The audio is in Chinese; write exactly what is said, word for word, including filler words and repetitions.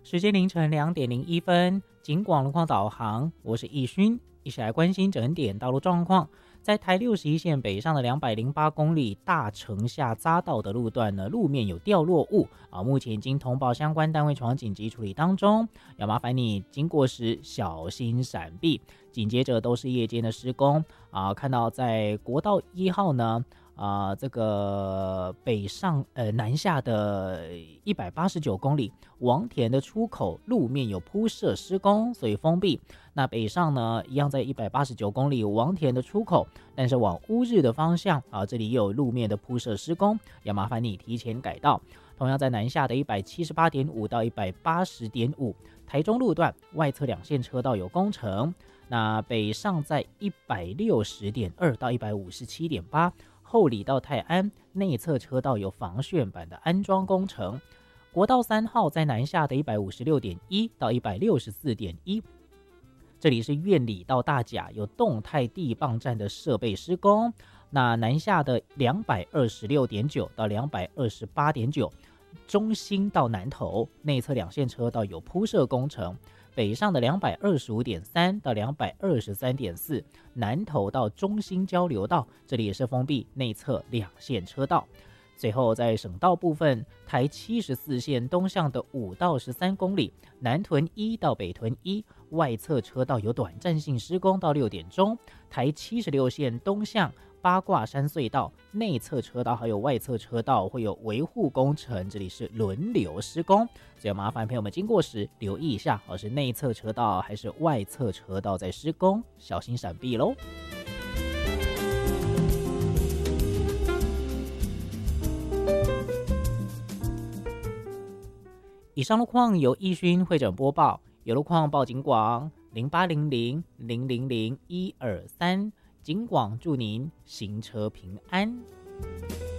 时间凌晨两点零一分，警广路况导航，我是易勋，一起来关心整点道路状况。在台六十一线北上的两百零八公里大城下匝道的路段呢，路面有掉落物啊，目前已经通报相关单位传紧急处理当中，要麻烦你经过时小心闪避。紧接着都是夜间的施工啊，看到在国道一号呢。啊、呃，这个北上呃南下的一百八十九公里王田的出口路面有铺设施工，所以封闭。那北上呢，一样在一百八十九公里王田的出口，但是往乌日的方向啊，这里也有路面的铺设施工，要麻烦你提前改道。同样在南下的一百七十八点五到一百八十点五台中路段外侧两线车道有工程。那北上在一百六十点二到一百五十七点八。后里到泰安内侧车道有防眩板的安装工程，国道三号在南下的一百五十六点一到一百六十四点一，这里是苑里到大甲有动态地磅站的设备施工。那南下的两百二十六点九到两百二十八点九，中兴到南投内侧两线车道有铺设工程。北上的两百二十五点三到两百二十三点四，南投到中兴交流道，这里也是封闭内侧两线车道。最后在省道部分，台七十四线东向的五到十三公里，南屯一到北屯一外侧车道有短暂性施工到六点钟，台七十六线东向八卦山隧道内侧车道还有外侧车道会有维护工程，这里是轮流施工，所以麻烦朋友们经过时留意一下，哦，是内侧车道还是外侧车道在施工，小心闪避咯。以上路况由易勋会诊播报，有路况报警广零八零零零零零一二三，警广祝您行车平安。